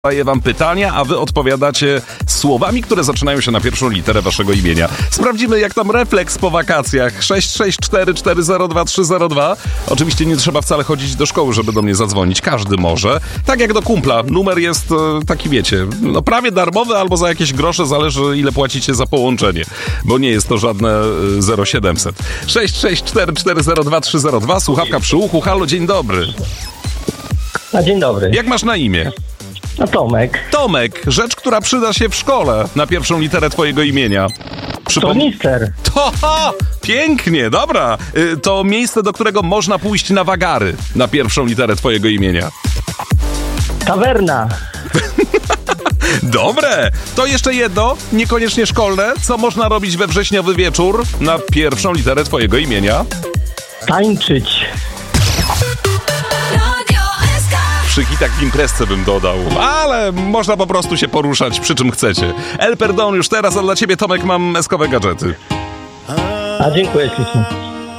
Daję wam pytania, a wy odpowiadacie słowami, które zaczynają się na pierwszą literę waszego imienia. Sprawdzimy, jak tam refleks po wakacjach. 664402302. Oczywiście nie trzeba wcale chodzić do szkoły, żeby do mnie zadzwonić. Każdy może. Tak jak do kumpla. Numer jest taki, wiecie, no prawie darmowy, albo za jakieś grosze, zależy ile płacicie za połączenie. Bo nie jest to żadne 0700. 664402302. Słuchawka przy uchu. Halo, dzień dobry. A dzień dobry. Jak masz na imię? No Tomek. Tomek, rzecz, która przyda się w szkole na pierwszą literę twojego imienia. Tornister. To pięknie, dobra. To miejsce, do którego można pójść na wagary na pierwszą literę twojego imienia. Tawerna. Dobre. To jeszcze jedno, niekoniecznie szkolne. Co można robić we wrześniowy wieczór na pierwszą literę twojego imienia? Tańczyć. Przy hitach w imprezce bym dodał, ale można po prostu się poruszać przy czym chcecie. El Perdón już teraz, a dla ciebie, Tomek, mam eskowe gadżety. A dziękuję ślicznie.